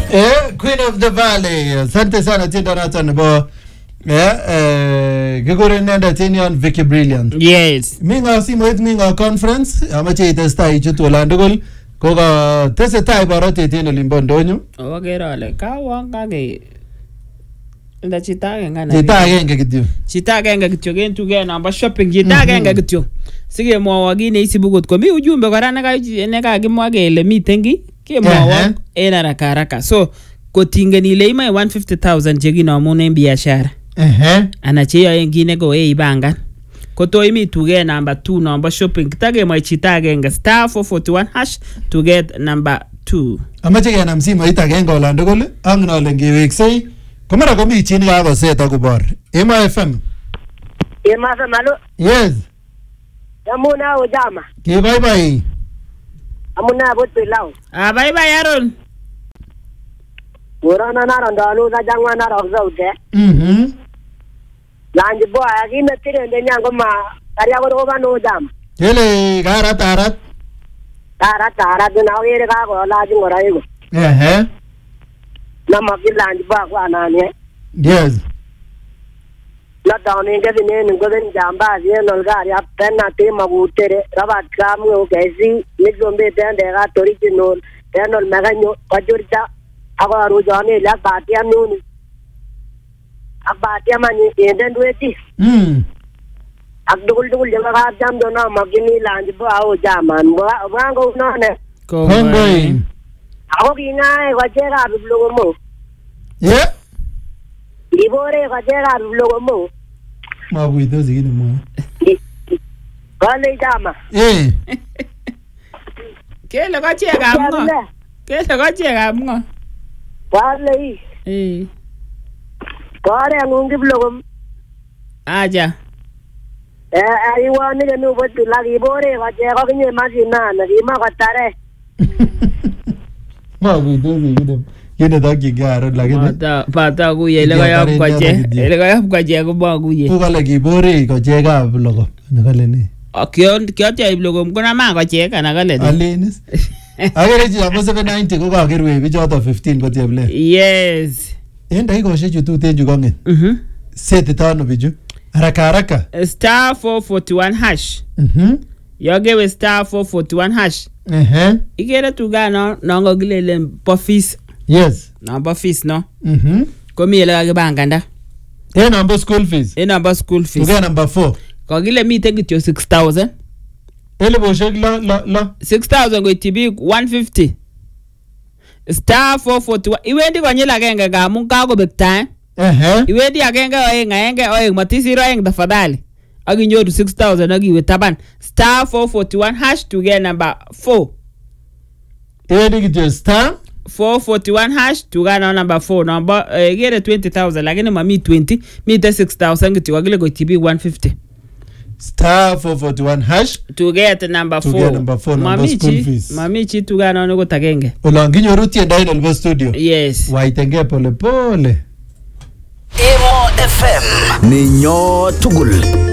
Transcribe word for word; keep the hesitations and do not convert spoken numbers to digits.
Eh, Queen of the Valley. Asante sana tienda nata nebo. Eh, eh, kikure nenda tinion Vicky Brilliant. Yes. Minga simoit minga conference. Amache itesta ichutu olandugul. Koka tese tai barote tino limbondonyo. Wakera ale kawanga ge. Nda chita agenge. Chita agenge kityo. Chita agenge kityo gentu ge namba shopping chita agenge kityo. Sige mwawa gine isi bugot ko mi ujumbe kora neka neka kimwa kele miten ki kemwawa en haraka haraka. So kotingeni ile ima one hundred fifty thousand chekinomun en biashara. Eh. Ana cheyoen kit neko eipangan. Koto imi tuge number two number shopping kitakemwa chita agenge star four forty-one hash to get number two. Amache kenam simoit agenge olandugul ang'en ale ngeweksei komara komi chi nekakoset akobor. Ema F M. Ema F M alo. Yes. Amuna ojama. Ke bye bye. Amuna bot pilau. Ah bye bye Aaron. Urana na ndalo za jangwa na roza ude. Mhm. Lanji bo agina tire ndenya ngoma kariya go roba no jam. Hele gara tarat. Tara tara dina ogere ka go laji ngora yego. Eh eh. Na makilanji ba kwa nani. Yes. La dawne ke dine ngo den jamba ye nolgari apena te magutere rabat kam ngo kesi nigombe tende ga original tenol maganyo kajurja agaru jane la batia nuni abatia mani enden dueti Mm. abdul dul jaga ga jam dona magini lanj ba o jaman ba bango nane Kongoi. ago binga ko jera biblogo mo Yeah. ibore ko jera biblogo mo Mabuito zingine mo. Kale jama. Eh. Kele ko chega mngo. Kele ko chega mngo. Kale. Eh. Kare ngungi blogom. Aja. Eh ai wani ke nu botu lagi bore ko je ko kinye masina na di ma ko tare. Mabuito zingine. Yene dagi garo lakini. Pata pata kuye ile kaya kwaje. Ile kaya kwaje ko ba kuye. Ukale kibore ko chega blogo. Nakale ni. Akyo kyo te blogo mkona ma ko chega nakale. Alenis. Agere ji abo seven ninety ko kagerwe bichoto fifteen ko teble. Yes. Enda iko shechu tu tenju kongen. Mhm. Sete tano biju. Haraka haraka. Star four forty-one hash. Mhm. Yogewe star four forty-one hash. Eh. Igere tuga no nongo gilele office. Yes. Number fees no. Mhm. Komi ile kakibanganda. Eh number school fees. E number school fees. Tuga number four. Kogile miten kityo six thousand. Ele boshek la la la. six thousand go tibi one fifty. Star four forty-one. Iwendi konyil agenge ngamun kakobek time. Eh. Iwendi agenge oeng agenge oeng matisiro oeng tafadhali. Akinyoru six thousand akiwe taban. Star four forty-one hash to get number four. Iwendi kityo star four forty-one hash to get number four. Number uh, get twenty thousand lakini mami twenty. Mite six thousand kityo kagile go tibi one fifty. Star four forty-one hash To get number to four. get number four number Mamichi, school fees. Mamichi to get on go tagenge. Olanginyoru tienda in Elvo studio. Yes. Waitenge pole pole. Emo F M Ninyo Tugul